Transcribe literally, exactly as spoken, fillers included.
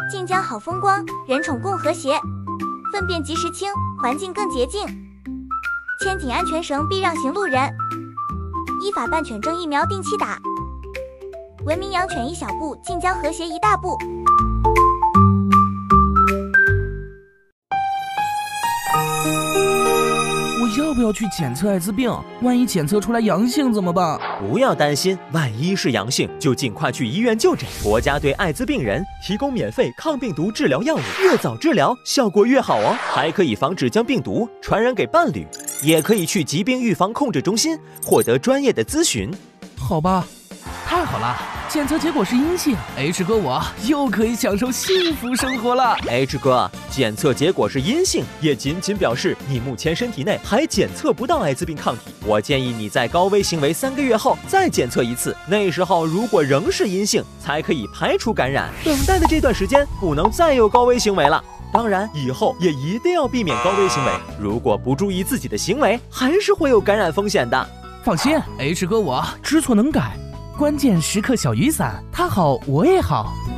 晋江好风光，人宠共和谐，粪便及时清，环境更洁净。牵紧安全绳，避让行路人。依法办犬证疫苗定期打。文明养犬一小步，晋江和谐一大步。 我要不要去检测艾滋病？万一检测出来阳性怎么办？ 不要担心，万一是阳性，就尽快去医院就诊。国家对艾滋病人提供免费抗病毒治疗药物，越早治疗效果越好哦。还可以防止将病毒传染给伴侣，也可以去疾病预防控制中心获得专业的咨询。 好吧，太好了，检测结果是阴性 ，H 哥我又可以享受幸福生活了。 H 哥，检测结果是阴性，也仅仅表示你目前身体内还检测不到艾滋病抗体。我建议你在高危行为三个月后再检测一次，那时候如果仍是阴性，才可以排除感染。等待的这段时间不能再有高危行为了。当然，以后也一定要避免高危行为。如果不注意自己的行为，还是会有感染风险的。 放心 ，H 哥我知错能改。关键时刻小雨伞，他好我也好。